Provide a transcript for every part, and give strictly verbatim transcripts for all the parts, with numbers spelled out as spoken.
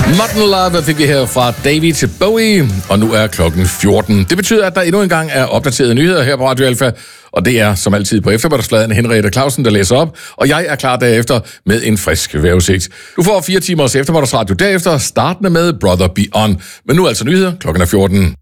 Modern Love fik vi her fra David til Bowie, og nu er klokken fjorten. Det betyder, at der endnu en gang er opdaterede nyheder her på Radio Alfa, og det er som altid på eftermiddagsfladen Henriette Clausen, der læser op, og jeg er klar derefter med en frisk vejrudsigt. Du får fire timers eftermiddagsradio derefter, startende med Brother Be On. Men nu altså nyheder, klokken er fjorten.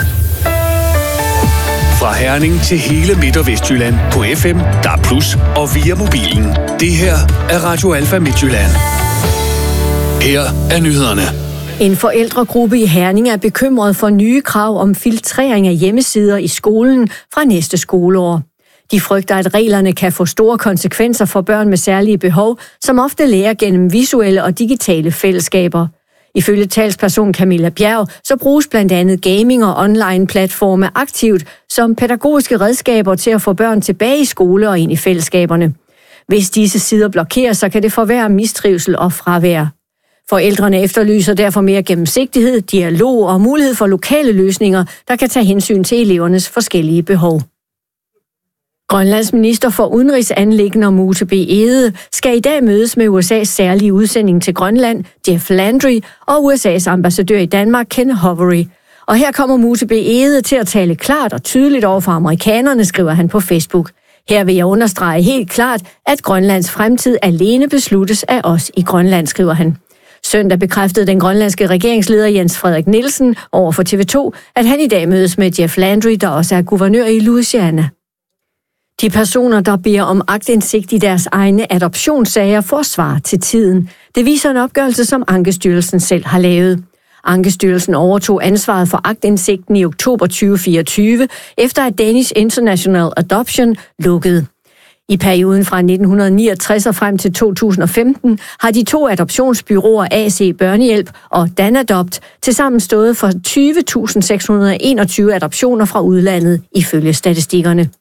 Fra Herning til hele Midt- og Vestjylland på F M, D A B plus, og via mobilen. Det her er Radio Alfa Midtjylland. Her er nyhederne. En forældregruppe i Herning er bekymret for nye krav om filtrering af hjemmesider i skolen fra næste skoleår. De frygter, at reglerne kan få store konsekvenser for børn med særlige behov, som ofte lærer gennem visuelle og digitale fællesskaber. Ifølge talsperson Camilla Bjerg, så bruges blandt andet gaming og online-platforme aktivt som pædagogiske redskaber til at få børn tilbage i skole og ind i fællesskaberne. Hvis disse sider blokeres, så kan det forværre mistrivsel og fravær. Forældrene efterlyser derfor mere gennemsigtighed, dialog og mulighed for lokale løsninger, der kan tage hensyn til elevernes forskellige behov. Grønlands minister for udenrigsanliggender Mute B. Egede skal i dag mødes med U S A's særlige udsending til Grønland, Jeff Landry, og U S A's ambassadør i Danmark, Ken Hovery. Og her kommer Mute B. Egede til at tale klart og tydeligt over for amerikanerne, skriver han på Facebook. Her vil jeg understrege helt klart, at Grønlands fremtid alene besluttes af os i Grønland, skriver han. Søndag bekræftede den grønlandske regeringsleder Jens Frederik Nielsen over for T V to, at han i dag mødes med Jeff Landry, der også er guvernør i Louisiana. De personer, der beder om aktindsigt i deres egne adoptionssager, får svar til tiden. Det viser en opgørelse, som Ankestyrelsen selv har lavet. Ankestyrelsen overtog ansvaret for aktindsigten i oktober tyve fireogtyve, efter at Danish International Adoption lukkede. I perioden fra nitten niogtres og frem til to tusind og femten har de to adoptionsbyråer A C Børnehjælp og Danadopt tilsammen stået for tyve tusind seks hundrede og enogtyve adoptioner fra udlandet, ifølge statistikkerne.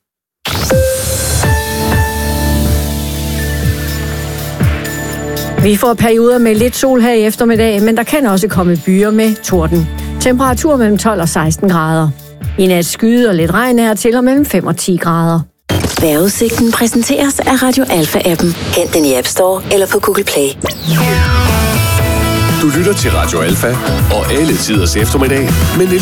Vi får perioder med lidt sol her i eftermiddag, men der kan også komme byer med torden. Temperatur mellem tolv og seksten grader. I nat skyde og lidt regn her til og mellem fem og ti grader. Vejrudsigten præsenteres af Radio Alfa-appen. Hent den i App Store eller på Google Play. Du lytter til Radio Alfa og alle tiders eftermiddag, men